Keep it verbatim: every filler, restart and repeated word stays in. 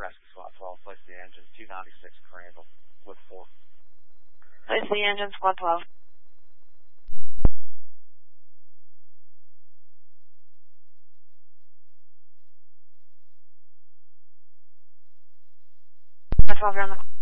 Rescue Squad twelve, place the engine, two ninety-six Crandall, with four. Place the engine, Squad twelve. Squad twelve, you're on the